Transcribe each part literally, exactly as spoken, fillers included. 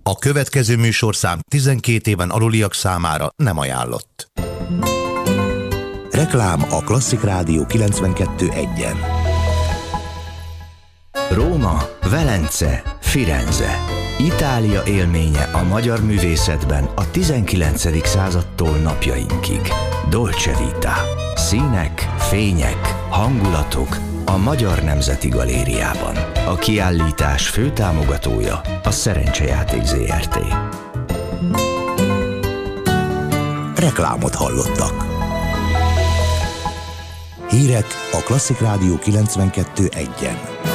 A következő műsorszám tizenkét éven aluliak számára nem ajánlott. Reklám a Klasszik Rádió kilencvenkettő egyen. Róma, Velence, Firenze. Itália élménye a magyar művészetben a tizenkilencedik századtól napjainkig. Dolce Vita. Színek, fények, hangulatok a Magyar Nemzeti Galériában. A kiállítás főtámogatója a Szerencsejáték zé er té. Reklámot hallottak. Hírek a Klasszik Rádió kilencvenkettő egyen.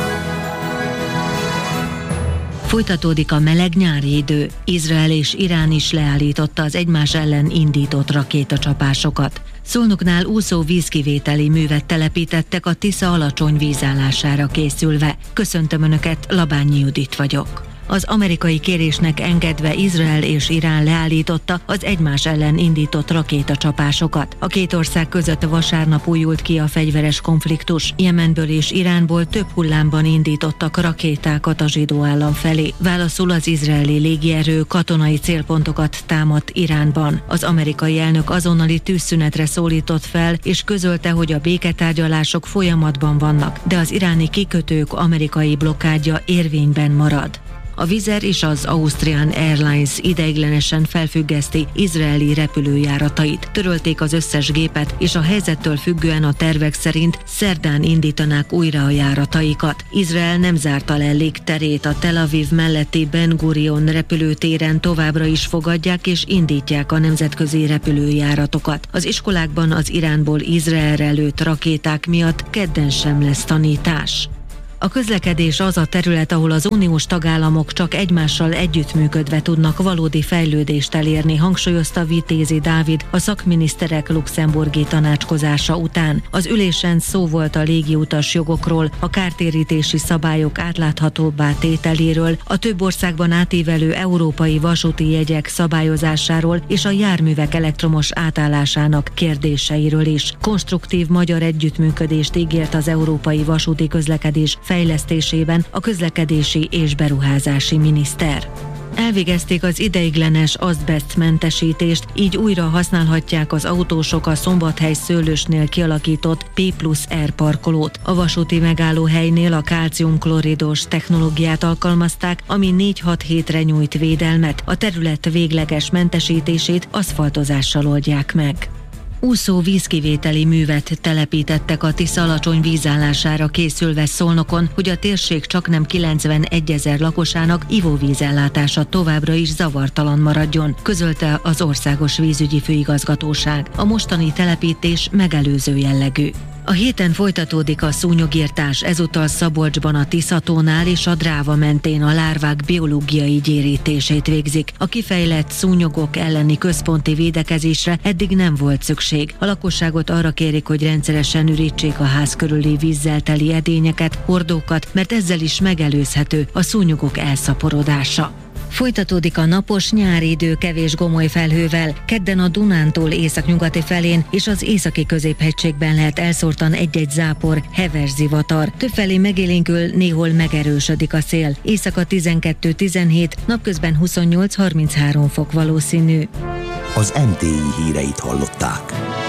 Folytatódik a meleg nyári idő. Izrael és Irán is leállította az egymás ellen indított rakétacsapásokat. Szolnoknál úszó vízkivételi művet telepítettek a Tisza alacsony vízállására készülve. Köszöntöm Önöket, Labányi Judit vagyok. Az amerikai kérésnek engedve Izrael és Irán leállította az egymás ellen indított rakétacsapásokat. A két ország között vasárnap újult ki a fegyveres konfliktus. Jemenből és Iránból több hullámban indítottak rakétákat a zsidó állam felé. Válaszul az izraeli légierő katonai célpontokat támadt Iránban. Az amerikai elnök azonnali tűzszünetre szólított fel, és közölte, hogy a béketárgyalások folyamatban vannak, de az iráni kikötők amerikai blokkádja érvényben marad. A Wizz Air és az Austrian Airlines ideiglenesen felfüggeszti izraeli repülőjáratait. Törölték az összes gépet, és a helyzettől függően a tervek szerint szerdán indítanák újra a járataikat. Izrael nem zárta le légterét, a Tel Aviv melletti Ben Gurion repülőtéren továbbra is fogadják és indítják a nemzetközi repülőjáratokat. Az iskolákban az Iránból Izraelre lőtt rakéták miatt kedden sem lesz tanítás. A közlekedés az a terület, ahol az uniós tagállamok csak egymással együttműködve tudnak valódi fejlődést elérni, hangsúlyozta Vitézi Dávid a szakminiszterek luxemburgi tanácskozása után. Az ülésen szó volt a légiutas jogokról, a kártérítési szabályok átláthatóbbá tételéről, a több országban átívelő európai vasúti jegyek szabályozásáról és a járművek elektromos átállásának kérdéseiről is. Konstruktív magyar együttműködést ígért az európai vasúti közlekedés fejlesztésében a közlekedési és beruházási miniszter. Elvégezték az ideiglenes azbesztmentesítést, így újra használhatják az autósok a Szombathely Szőlősnél kialakított P plusz R parkolót. A vasúti megállóhelynél a kálciumkloridos technológiát alkalmazták, ami négy-hat hétre nyújt védelmet. A terület végleges mentesítését aszfaltozással oldják meg. Úszó vízkivételi művet telepítettek a Tisza alacsony vízállására készülve Szolnokon, hogy a térség csaknem kilencvenegyezer lakosának ivóvízellátása továbbra is zavartalan maradjon, közölte az Országos Vízügyi Főigazgatóság. A mostani telepítés megelőző jellegű. A héten folytatódik a szúnyogirtás, ezúttal Szabolcsban a Tiszatónál és a Dráva mentén a lárvák biológiai gyérítését végzik. A kifejlett szúnyogok elleni központi védekezésre eddig nem volt szükség. A lakosságot arra kérik, hogy rendszeresen ürítsék a ház körüli vízzel teli edényeket, hordókat, mert ezzel is megelőzhető a szúnyogok elszaporodása. Folytatódik a napos nyári idő kevés gomoly felhővel. Kedden a Dunántúl északnyugati felén és az északi középhegységben lehet elszórtan egy-egy zápor, heves zivatar. Többfelé megélénkül, néhol megerősödik a szél. Éjszaka tizenkettő-tizenhét, napközben huszonnyolc-harminchárom fok valószínű. Az em té i híreit hallották.